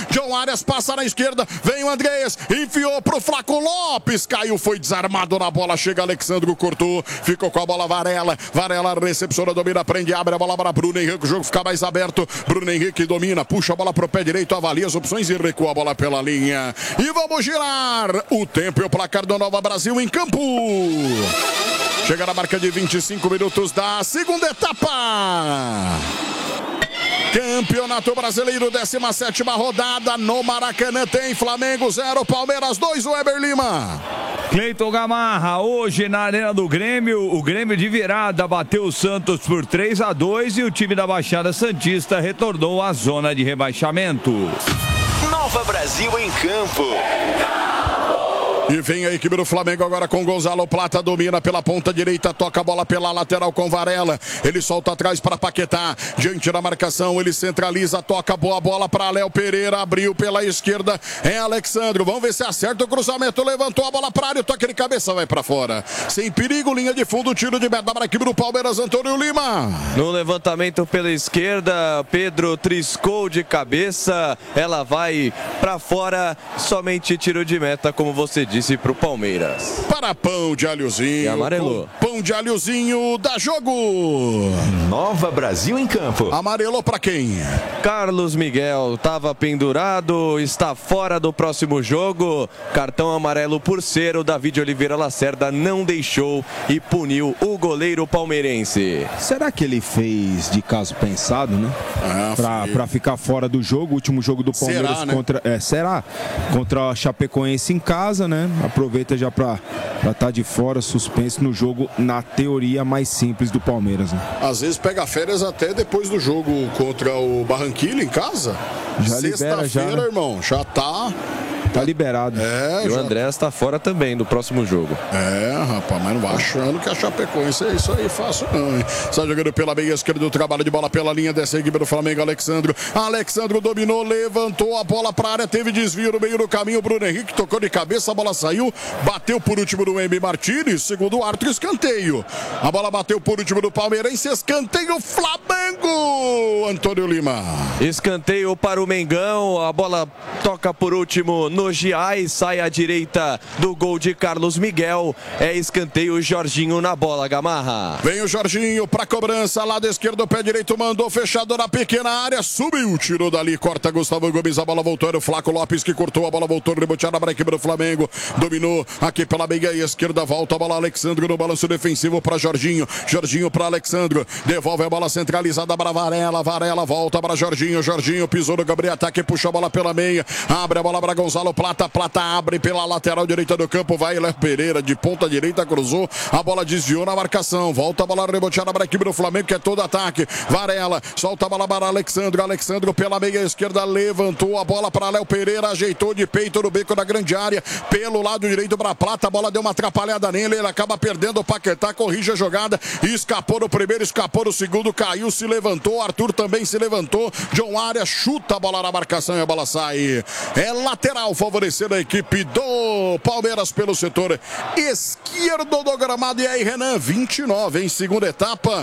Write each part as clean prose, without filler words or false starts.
John Arias passa na esquerda, vem o Andrés, enfiou pro Flaco Lopes, caiu, foi desarmado na bola, chega Alexandro, cortou, ficou com a bola Varela, Varela recepciona, domina, prende, abre a bola para Bruno Henrique, o jogo fica mais aberto, Bruno Henrique domina, puxa a bola pro pé direito, avalia as opções e recua a bola pela linha. E vamos girar o tempo e o placar do Nova Brasil em campo. Chega na marca de 25 minutos da segunda etapa. Campeonato Brasileiro, 17ª rodada, no Maracanã tem Flamengo 0, Palmeiras 2, Weber Lima. Cleiton Gamarra, hoje na Arena do Grêmio, o Grêmio de virada bateu o Santos por 3-2 e o time da Baixada Santista retornou à zona de rebaixamento. Nova Brasil em campo. E vem a equipe do Flamengo agora com Gonzalo Plata, domina pela ponta direita, toca a bola pela lateral com Varela, ele solta atrás para Paquetá, diante da marcação, ele centraliza, toca boa bola para Léo Pereira, abriu pela esquerda, é Alexandro, vamos ver se acerta o cruzamento, levantou a bola para a área, toque de cabeça, vai para fora, sem perigo, linha de fundo, tiro de meta para a equipe do Palmeiras, Antônio Lima. No levantamento pela esquerda, Pedro triscou de cabeça, ela vai para fora, somente tiro de meta, como você disse, para o Palmeiras. Para pão de alhozinho. E amarelou. Pão de alhozinho dá jogo. Nova Brasil em campo. Amarelou para quem? Carlos Miguel estava pendurado, está fora do próximo jogo. Cartão amarelo por ser o David Oliveira Lacerda não deixou e puniu o goleiro palmeirense. Será que ele fez de caso pensado, né? Para ficar fora do jogo, o último jogo do Palmeiras contra a Chapecoense em casa, né? Aproveita já para estar de fora, suspenso no jogo, na teoria mais simples do Palmeiras, né? Às vezes pega férias até depois do jogo contra o Barranquilla em casa. Já libera já, né? Irmão, já tá liberado. E o André está fora também do próximo jogo. Rapaz, mas não vai achando que a Chapecoense é isso aí fácil não, hein? Está jogando pela meia esquerda, o trabalho de bola pela linha dessa equipe do Flamengo, Alexandro dominou, levantou a bola para a área, teve desvio no meio do caminho, Bruno Henrique tocou de cabeça, a bola saiu, bateu por último do Embi Martínez, segundo o árbitro, escanteio. A bola bateu por último do Palmeirense, escanteio Flamengo, Antônio Lima. Escanteio para o Mengão, a bola toca por último no Giai, sai à direita do gol de Carlos Miguel, é escanteio, Jorginho na bola, Gamarra. Vem o Jorginho para cobrança, lado esquerdo, pé direito, mandou fechado na pequena área, subiu, tirou dali, corta Gustavo Gomes, a bola voltou, era o Flaco Lopes que cortou, a bola voltou, reboteada para a equipe do Flamengo, dominou aqui pela meia esquerda, volta a bola, Alexandro no balanço defensivo para Jorginho, Jorginho para Alexandro, devolve a bola centralizada para Varela, Varela volta para Jorginho, Jorginho pisou no Gabriel Ataque, puxa a bola pela meia, abre a bola para Gonzalo Plata, Plata abre pela lateral direita do campo, vai Léo Pereira de ponta direita, cruzou, a bola desviou na marcação, volta a bola reboteada para a equipe do Flamengo, que é todo ataque, Varela, solta a bola para Alexandro, Alexandro pela meia esquerda, levantou a bola para Léo Pereira, ajeitou de peito no beco da grande área, pelo lado direito para Plata, a bola deu uma atrapalhada nele, ele acaba perdendo o Paquetá, corrige a jogada, escapou no primeiro, escapou no segundo, caiu, se levantou, Arthur também se levantou, John Arias chuta a bola na marcação e a bola sai, é lateral, favorecendo a equipe do Palmeiras pelo setor esquerdo do gramado. E aí, Renan, 29 em segunda etapa,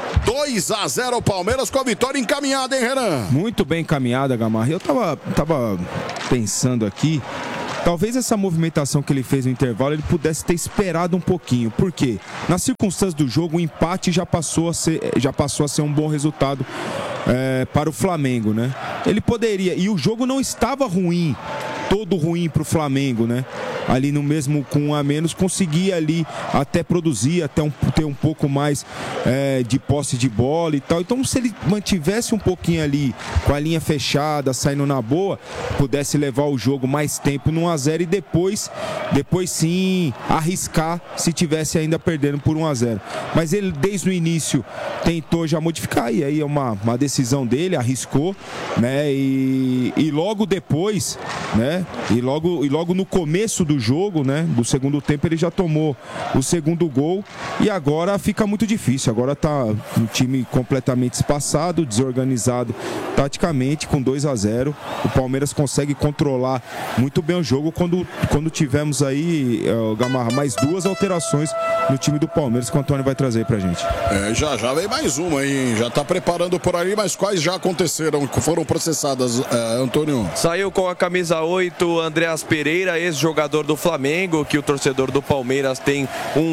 2-0 Palmeiras com a vitória encaminhada, hein, Renan? Muito bem encaminhada, Gamarra. Eu tava pensando aqui, talvez essa movimentação que ele fez no intervalo, ele pudesse ter esperado um pouquinho. Por quê? Nas circunstâncias do jogo, o empate já passou a ser um bom resultado para o Flamengo, né? Ele poderia, e o jogo não estava ruim, todo ruim para o Flamengo, né? Ali no mesmo com um a menos, conseguia ali até produzir, até ter um pouco mais de posse de bola e tal. Então, se ele mantivesse um pouquinho ali com a linha fechada, saindo na boa, pudesse levar o jogo mais tempo no 1-0 e depois sim arriscar se tivesse ainda perdendo por 1-0. Mas ele desde o início tentou já modificar, e aí é uma decisão dele, arriscou, né? E logo depois, né? E logo no começo do do jogo, né? Do segundo tempo ele já tomou o segundo gol e agora fica muito difícil. Agora tá um time completamente espaçado, desorganizado taticamente, com 2-0. O Palmeiras consegue controlar muito bem o jogo quando tivemos aí, Gamarra, mais 2 alterações no time do Palmeiras que o Antônio vai trazer pra gente. Já vem mais uma aí, já tá preparando por aí, mas quais já aconteceram, foram processadas, Antônio? Saiu com a camisa 8 Andreas Pereira, ex-jogador do Flamengo, que o torcedor do Palmeiras tem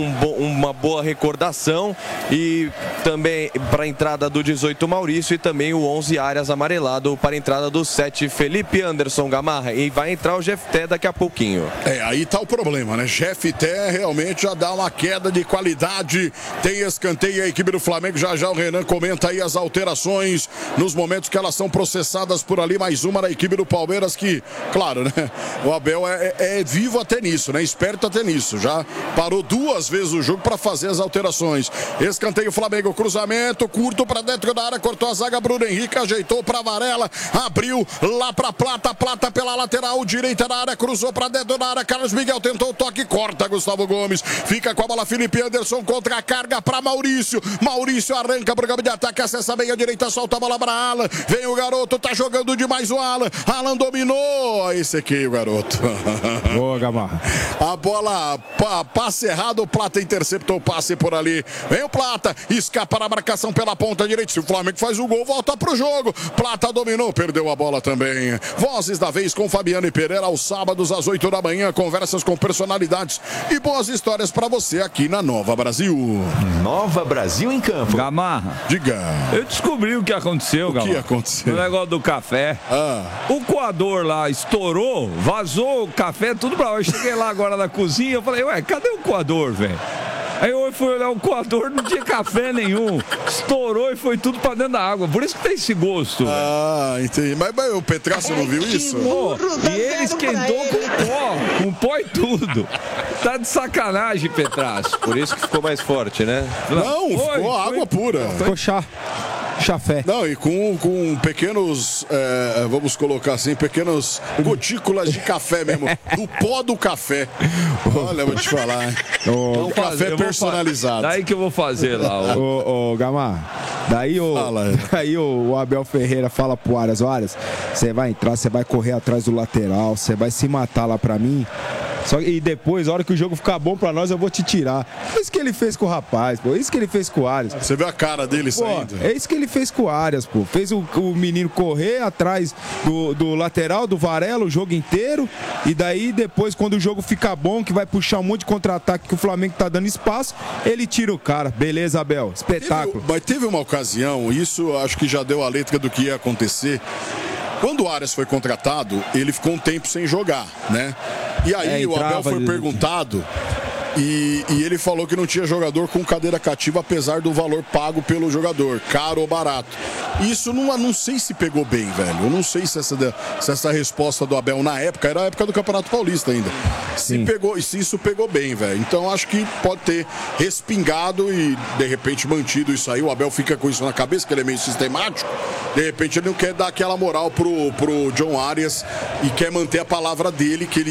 uma boa recordação, e também para a entrada do 18 Maurício, e também o 11 Arias amarelado para a entrada do 7 Felipe Anderson, Gamarra, e vai entrar o Jefté daqui a pouquinho. Aí tá o problema, né? Jefté realmente já dá uma queda de qualidade, tem escanteio, a equipe do Flamengo, já o Renan comenta aí as alterações nos momentos que elas são processadas por ali, mais uma da equipe do Palmeiras que, claro, né? O Abel é vivo até nisso, né? Esperto até nisso, já parou 2 vezes o jogo para fazer as alterações. Escanteio Flamengo, cruzamento curto para dentro da área, cortou a zaga, Bruno Henrique ajeitou para Varela, abriu lá para Plata pela lateral direita da área, cruzou para dentro da área, Carlos Miguel tentou o toque, corta Gustavo Gomes, fica com a bola Felipe Anderson, contra a carga para Maurício arranca pro campo de ataque, acessa bem a direita, solta a bola para Alan, vem o garoto, tá jogando demais o Alan dominou, esse aqui o garoto. Boa, Gamarra. A bola, passe errado, o Plata interceptou o passe por ali, vem o Plata, escapa na marcação pela ponta direita, se o Flamengo faz o gol, volta pro jogo, Plata dominou, perdeu a bola também. Vozes da vez com Fabiano e Pereira, aos sábados às 8 da manhã, conversas com personalidades e boas histórias para você aqui na Nova Brasil. Nova Brasil em campo. Gamarra, diga. Eu descobri o que aconteceu, Gamarra. O que aconteceu? O negócio do café. O coador lá estourou, vazou o café, tudo pra lá. Eu cheguei lá agora na cozinha, eu falei, ué, cadê o coador, velho? Aí eu fui olhar o coador, não tinha café nenhum. Estourou e foi tudo pra dentro da água. Por isso que tem esse gosto. Entendi. Mas o Petraço não viu isso? E ele esquentou com pó e tudo. Tá de sacanagem, Petraço. Por isso que ficou mais forte, né? Não, ficou água pura. Ficou chafé. Não, e com pequenos, vamos colocar assim, pequenas gotículas de café mesmo, do pó do café. Olha, vou te falar, hein? Um café personalizado. Daí que eu vou fazer lá. Ô, Gamarra, daí o Abel Ferreira fala pro Arias, você vai entrar, você vai correr atrás do lateral, você vai se matar lá pra mim. E depois, a hora que o jogo ficar bom pra nós, eu vou te tirar. É isso que ele fez com o rapaz, pô. É isso que ele fez com o Arias. Você viu a cara dele saindo? É isso que ele fez com o Arias, pô. Fez o menino correr atrás do lateral, do Varela, o jogo inteiro. E daí, depois, quando o jogo ficar bom, que vai puxar um monte de contra-ataque que o Flamengo tá dando espaço, ele tira o cara. Beleza, Abel? Espetáculo. Mas teve uma ocasião, isso acho que já deu a letra do que ia acontecer. Quando o Arias foi contratado, ele ficou um tempo sem jogar, né? E aí o Abel foi perguntado e ele falou que não tinha jogador com cadeira cativa, apesar do valor pago pelo jogador, caro ou barato. Isso não sei se pegou bem, velho. Eu não sei se essa resposta do Abel na época, era a época do Campeonato Paulista ainda, se isso pegou bem, velho. Então acho que pode ter respingado e de repente mantido isso aí. O Abel fica com isso na cabeça, que ele é meio sistemático. De repente ele não quer dar aquela moral pro John Arias e quer manter a palavra dele que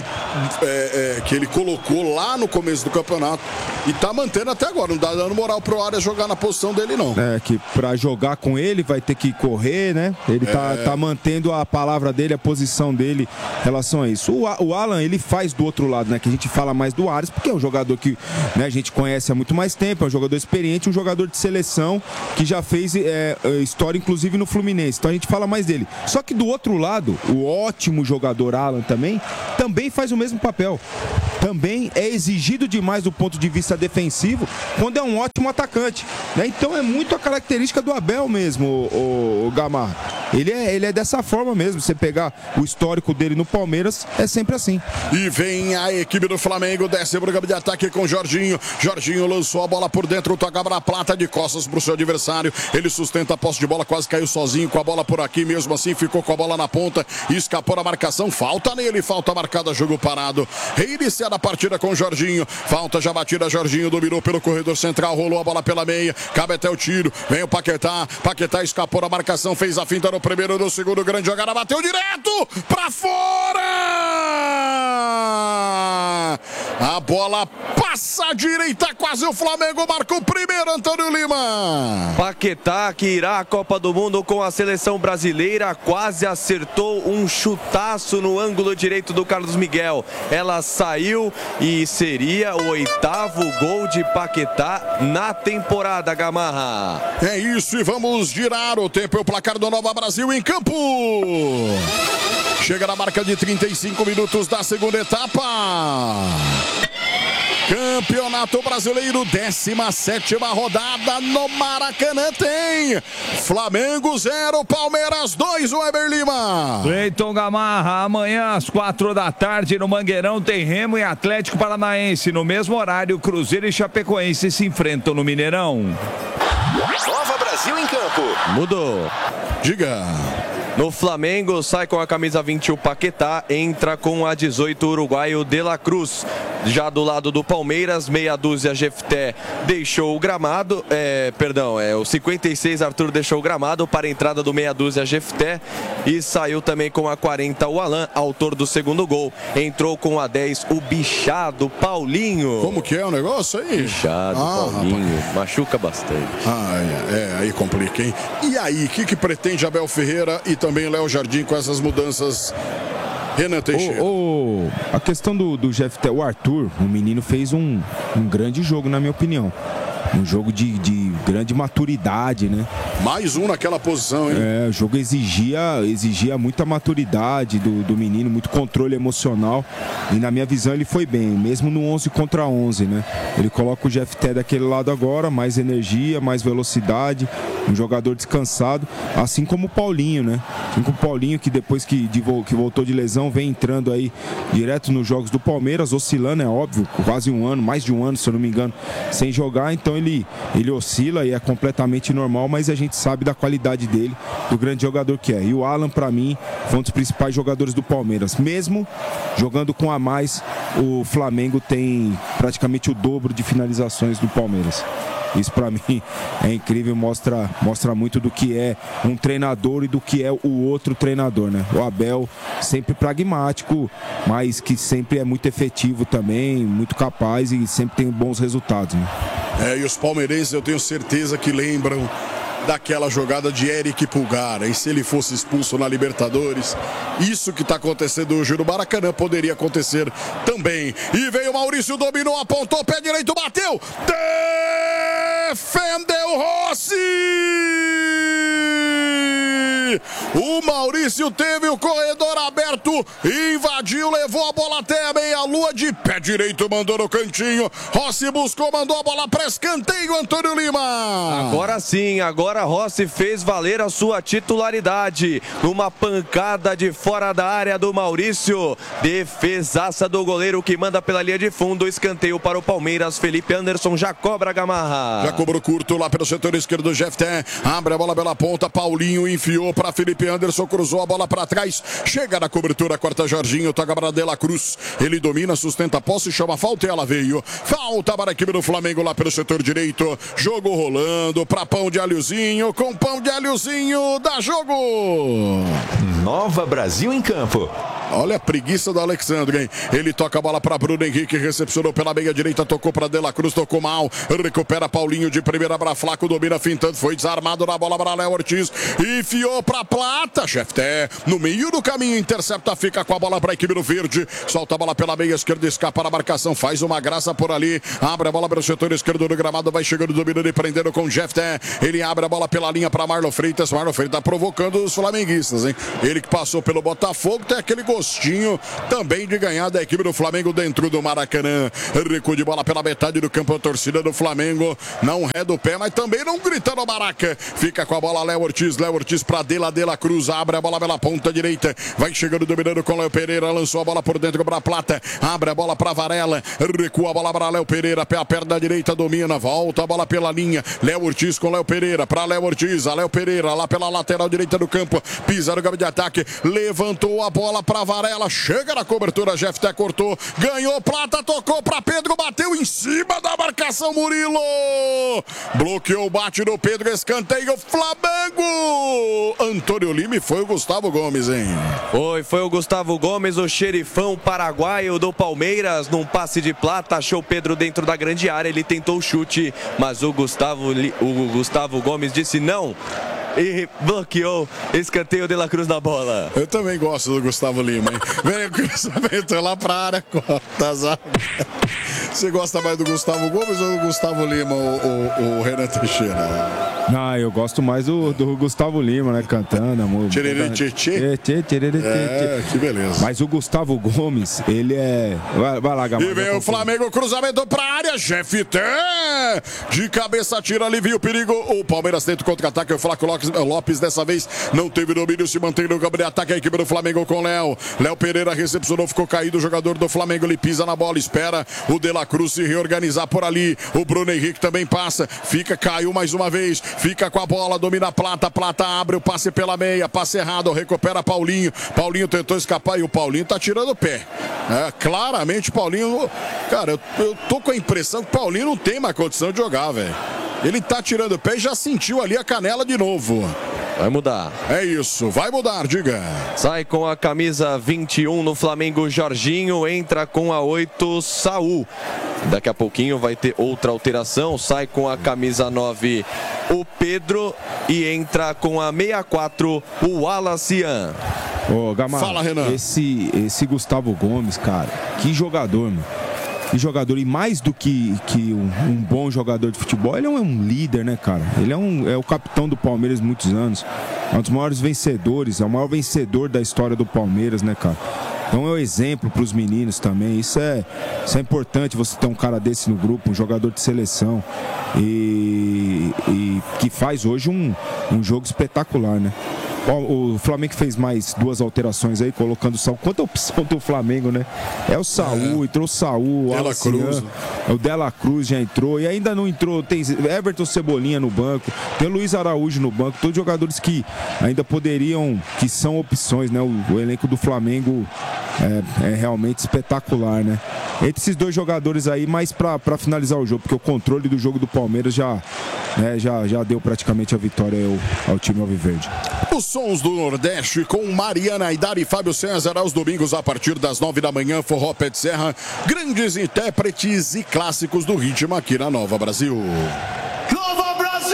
ele colocou lá no começo do campeonato e tá mantendo até agora. Não dá dando moral pro Arias jogar na posição dele, não. Que pra jogar com ele vai ter que correr, né? Ele tá mantendo a palavra dele, a posição dele em relação a isso. O Alan, ele faz do outro lado, né? Que a gente fala mais do Arias, porque é um jogador que, né, a gente conhece há muito mais tempo, é um jogador experiente, um jogador de seleção que já fez história, inclusive no Fluminense. Então a gente fala mais dele. Só que do outro lado, o ótimo jogador Alan também faz o mesmo papel. Também é exigido demais do ponto de vista defensivo quando é um ótimo atacante, né? Então é muito a característica do Abel mesmo, o Gamarra. Ele é dessa forma mesmo. Você pegar o histórico dele no Palmeiras, é sempre assim. E vem a equipe do Flamengo, desce pro campo de ataque com Jorginho. Jorginho lançou a bola por dentro, toca pra Plata de costas pro seu adversário. Ele sustenta a posse de bola, quase caiu sozinho com a bola por aqui, mesmo assim ficou com a bola na ponta, escapou da marcação, falta nele, falta marcada, jogo parado. Reiniciada a partida com Jorginho, falta já batida, Jorginho dominou pelo corredor central, rolou a bola pela meia, cabe até o tiro, vem o Paquetá escapou da marcação, fez a finta no primeiro, no segundo, grande jogada, bateu direto pra fora! bola passa à direita, quase o Flamengo marca o primeiro, Antônio Lima. Paquetá, que irá à Copa do Mundo com a seleção brasileira, quase acertou um chutaço no ângulo direito do Carlos Miguel. Ela saiu e seria o 8º gol de Paquetá na temporada, Gamarra. É isso, e vamos girar o tempo e o placar do Nova Brasil em campo. Chega na marca de 35 minutos da segunda etapa. Campeonato Brasileiro, 17ª rodada no Maracanã tem Flamengo 0, Palmeiras 2, Weber Lima. Cleiton Gamarra, amanhã às 4 da tarde no Mangueirão tem Remo e Atlético Paranaense. No mesmo horário, Cruzeiro e Chapecoense se enfrentam no Mineirão. Nova Brasil em campo. Mudou. Diga. No Flamengo, sai com a camisa 20 o Paquetá, entra com a 18 o uruguaio De La Cruz. Já do lado do Palmeiras, meia dúzia Jefté deixou o gramado, o 56 Arthur deixou o gramado para a entrada do meia dúzia Jefté e saiu também com a 40 o Alan, autor do segundo gol. Entrou com a 10 o bichado Paulinho. Como que é o negócio aí? Bichado, Paulinho, rapaz. Machuca bastante. Aí complica, hein? E aí, o que pretende Abel Ferreira e também Léo Jardim com essas mudanças? Renan Teixeira. A questão do Jefté, o Arthur, o menino fez um grande jogo, na minha opinião. Um jogo de grande maturidade, né? Mais um naquela posição, hein? O jogo exigia muita maturidade do menino, muito controle emocional. E na minha visão ele foi bem, mesmo no 11 contra 11, né? Ele coloca o Jefté daquele lado agora, mais energia, mais velocidade, um jogador descansado, assim como o Paulinho, né? Assim como o Paulinho, que depois que voltou de lesão, vem entrando aí direto nos jogos do Palmeiras, oscilando, é óbvio, quase um ano, mais de um ano, se eu não me engano, sem jogar. Então ele oscila e é completamente normal, mas a gente sabe da qualidade dele, do grande jogador que é. E o Alan, para mim, foi um dos principais jogadores do Palmeiras. Mesmo jogando com a mais, o Flamengo tem praticamente o dobro de finalizações do Palmeiras. Isso para mim é incrível, mostra muito do que é um treinador e do que é o outro treinador, né? O Abel sempre pragmático, mas que sempre é muito efetivo também, muito capaz e sempre tem bons resultados, né? E os palmeirenses eu tenho certeza que lembram daquela jogada de Eric Pulgar, e se ele fosse expulso na Libertadores, isso que está acontecendo hoje no Maracanã poderia acontecer também. E veio o Maurício, dominou, apontou, pé direito, bateu, defendeu Rossi! O Maurício teve o corredor aberto, invadiu, levou a bola até a meia-lua, de pé direito, mandou no cantinho. Rossi buscou, mandou a bola para escanteio, Antônio Lima. Agora sim, agora Rossi fez valer a sua titularidade. Numa pancada de fora da área do Maurício. Defesaça do goleiro que manda pela linha de fundo. Escanteio para o Palmeiras. Felipe Anderson já cobra, Gamarra. Já cobrou curto lá pelo setor esquerdo do Jefté. Abre a bola pela ponta. Paulinho enfiou para Felipe Anderson. Cruzou a bola para trás. Chega na cobertura. Corta Jorginho. Toca para De La Cruz. Ele domina, sustenta a posse. Chama falta e ela veio. Falta para a equipe do Flamengo lá pelo setor direito. Jogo rolando para pão de alhozinho. Com pão de alhozinho. Dá jogo. Nova Brasil em campo. Olha a preguiça do Alexandre, hein? Ele toca a bola para Bruno Henrique, recepcionou pela meia direita, tocou para De La Cruz, tocou mal, recupera Paulinho de primeira para Flaco, domina fintando, foi desarmado na bola para Léo Ortiz, enfiou para Plata, Jefté no meio do caminho, intercepta, fica com a bola para a equipe do Verde, solta a bola pela meia esquerda, escapa na marcação, faz uma graça por ali, abre a bola para o setor esquerdo do gramado, vai chegando, dominando e prendendo com Jefté, ele abre a bola pela linha para Marlon Freitas tá provocando os flamenguistas, hein? Ele que passou pelo Botafogo, tem aquele gostinho também de ganhar da equipe do Flamengo dentro do Maracanã. Recuo de bola pela metade do campo, a torcida do Flamengo não reda o pé, mas também não grita no Maraca. Fica com a bola Léo Ortiz para De La Cruz, abre a bola pela ponta direita, vai chegando, dominando com Léo Pereira, lançou a bola por dentro para Plata, abre a bola para Varela, recua a bola para Léo Pereira, pé a perna direita, domina, volta a bola pela linha, Léo Ortiz com Léo Pereira, para Léo Ortiz, a Léo Pereira lá pela lateral direita do campo, pisa no campo de ataque, levantou a bola para Varela, chega na cobertura, Jefté cortou, ganhou Plata, tocou para Pedro, bateu em cima da marcação, Murilo bloqueou o bate do Pedro, escanteio Flamengo. Antônio Lima, e foi o Gustavo Gomes, hein? Foi o Gustavo Gomes, o xerifão paraguaio do Palmeiras. Palmeiras num passe de plata, achou o Pedro dentro da grande área, ele tentou o chute, mas o Gustavo Gomes disse não e bloqueou. Escanteio de la Cruz na bola. Eu também gosto do Gustavo Lima, hein? Vem o cruzamento lá pra área, corta a zaga. Você gosta mais do Gustavo Gomes ou do Gustavo Lima, o Renan Teixeira? Não, eu gosto mais do Gustavo Lima, né? Cantando, amor. Que beleza. Mas o Gustavo Gomes, ele é... Vai lá, Gamal. E vem o Flamengo, cruzamento pra área, Jeff Té. De cabeça, tira, alivia o perigo. O Palmeiras tenta o contra-ataque, o Flaco Lopes dessa vez não teve domínio, se mantém no campo de ataque. A equipe do Flamengo com Léo Pereira recepcionou, ficou caído. O jogador do Flamengo, ele pisa na bola, espera o De La Cruz se reorganizar por ali. O Bruno Henrique também passa, caiu mais uma vez, fica com a bola, domina a Plata abre o passe pela meia, passe errado, recupera Paulinho tentou escapar e o Paulinho tá tirando o pé. Claramente Paulinho, cara, eu tô com a impressão que o Paulinho não tem mais condição de jogar, velho. Ele tá tirando o pé e já sentiu ali a canela de novo. Vai mudar. É isso, vai mudar, diga. Sai com a camisa 21 no Flamengo, Jorginho. Entra com a 8, Saul. Daqui a pouquinho vai ter outra alteração. Sai com a camisa 9, o Pedro. E entra com a 64, o Wallacian. Ô, Gamal, fala, Renan. Esse Gustavo Gomes, cara, que jogador, mano. Que jogador, e mais do que um bom jogador de futebol, ele é um líder, né, cara? Ele é o capitão do Palmeiras há muitos anos. É um dos maiores vencedores, é o maior vencedor da história do Palmeiras, né, cara? Então é um exemplo para os meninos também. Isso é importante, você ter um cara desse no grupo, um jogador de seleção. E que faz hoje um jogo espetacular, né? O Flamengo fez mais 2 alterações aí, colocando o Saul. Quanto opção do Flamengo, né? É o Saul, entrou o Saul, o De La Cruz já entrou. E ainda não entrou, tem Everton Cebolinha no banco, tem o Luiz Araújo no banco. Todos jogadores que ainda poderiam, que são opções, né? O elenco do Flamengo é realmente espetacular, né? Entre esses 2 jogadores aí, mais pra finalizar o jogo, porque o controle do jogo do Palmeiras já deu praticamente a vitória ao time alviverde. Os sons do Nordeste com Mariana Aidar e Fábio César aos domingos a partir das 9 da manhã. Forró Pé de Serra, grandes intérpretes e clássicos do ritmo aqui na Nova Brasil. Nova Brasil!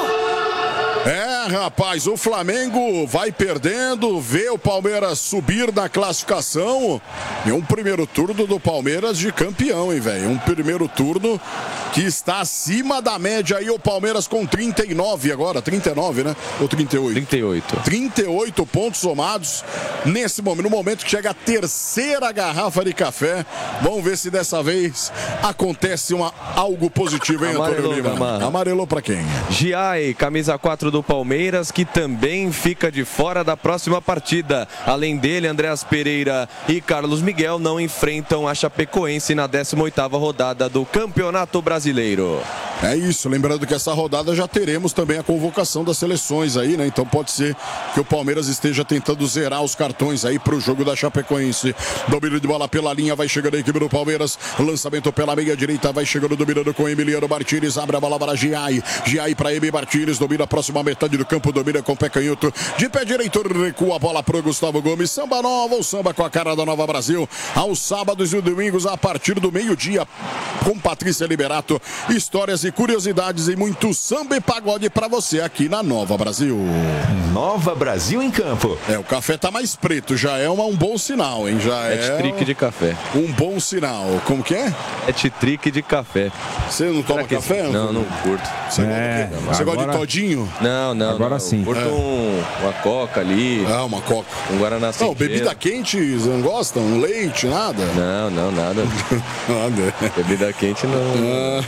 Rapaz, o Flamengo vai perdendo, vê o Palmeiras subir na classificação. E um primeiro turno do Palmeiras de campeão, hein, velho? Um primeiro turno que está acima da média aí. O Palmeiras com 39 agora, 39, né? Ou 38? 38. 38 pontos somados nesse momento, no momento que chega a terceira garrafa de café. Vamos ver se dessa vez acontece algo positivo, hein, Antônio Lima? Amarelou pra quem? Giai, camisa 4 do Palmeiras, que também fica de fora da próxima partida. Além dele, Andréas Pereira e Carlos Miguel não enfrentam a Chapecoense na 18ª rodada do Campeonato Brasileiro. É isso, lembrando que essa rodada já teremos também a convocação das seleções aí, né? Então pode ser que o Palmeiras esteja tentando zerar os cartões aí pro jogo da Chapecoense. Domínio de bola pela linha, vai chegando a equipe do Palmeiras. Lançamento pela meia direita, vai chegando, dominando com Emiliano Martínez. Abre a bola para Giai. Giai para Emi Martínez, domina a próxima metade do campo, domina com o pé canhoto. De pé direito, recua a bola pro Gustavo Gomes. Samba nova, o samba com a cara da Nova Brasil. Aos sábados e domingos, a partir do meio-dia, com Patrícia Liberato. Histórias e curiosidades e muito samba e pagode pra você aqui na Nova Brasil. Nova Brasil em campo. O café tá mais preto, já é um bom sinal, hein? Já é trick de café. Um bom sinal. Como que é? É trick de café. Você não toma café? Não curto. Você gosta de todinho? Não. Agora sim. Curto uma coca ali. Uma coca. Um guaraná sem gelo. Bebida quente, você não gosta? Um leite, nada? Não, nada. Nada. Bebida quente não.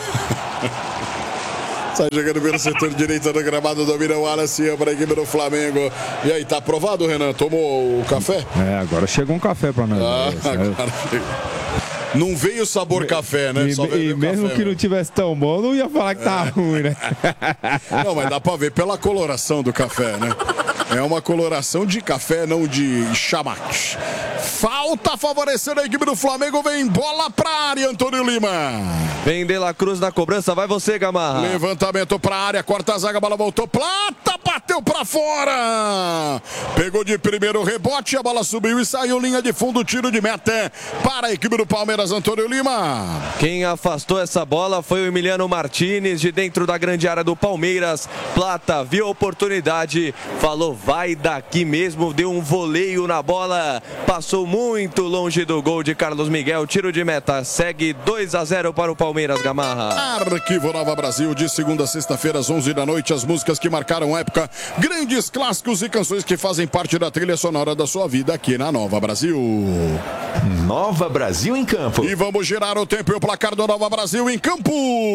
Sai jogando pelo setor direito do gramado, domina o Wallace para a equipe do Flamengo. E aí, tá aprovado, Renan? Tomou o café? Agora chegou um café para nós. Agora não veio sabor café, né? E mesmo café, que não tivesse tão bom, não ia falar que tá ruim, né? Não, mas dá para ver pela coloração do café, né? É uma coloração de café, não de chamate. Falta favorecendo a equipe do Flamengo. Vem bola pra área, Antônio Lima. Vem De La Cruz na cobrança. Vai você, Gamarra. Levantamento pra área. Corta a zaga, a bola voltou. Plata, bateu pra fora. Pegou de primeiro rebote. A bola subiu e saiu. Linha de fundo, tiro de meta para a equipe do Palmeiras, Antônio Lima. Quem afastou essa bola foi o Emiliano Martinez, de dentro da grande área do Palmeiras. Plata viu a oportunidade, falou vai daqui mesmo, deu um voleio na bola, passou muito longe do gol de Carlos Miguel. Tiro de meta, segue 2-0 para o Palmeiras, Gamarra. Arquivo Nova Brasil, de segunda a sexta-feira às 11 da noite, as músicas que marcaram época, grandes clássicos e canções que fazem parte da trilha sonora da sua vida aqui na Nova Brasil. Nova Brasil em campo. E vamos girar o tempo e o placar do Nova Brasil em campo.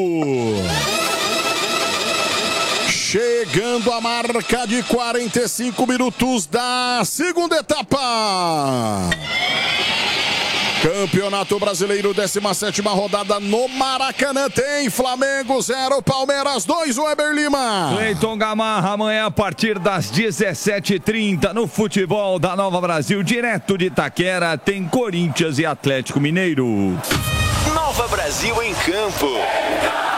Chegando a marca de 45 minutos da segunda etapa. Campeonato Brasileiro, 17ª rodada no Maracanã. Tem Flamengo 0, Palmeiras 2, Weber Lima. Cleiton Gamarra, amanhã a partir das 17h30 no futebol da Nova Brasil, direto de Itaquera, tem Corinthians e Atlético Mineiro. Nova Brasil em campo.